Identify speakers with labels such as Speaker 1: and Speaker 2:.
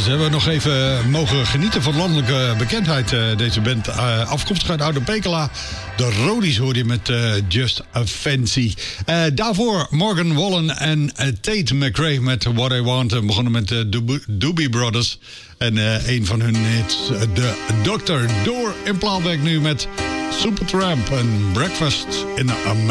Speaker 1: Ze hebben nog even mogen genieten van landelijke bekendheid. Deze band afkomstig uit Oude Pekela. De Rodies hoorde je met Just a Fancy. Daarvoor Morgan Wallen en Tate McRae met What I Want. Begonnen met de Doobie Brothers. En een van hun hits, de Dr. Door in Plaatwerk nu met Supertramp en Breakfast in America.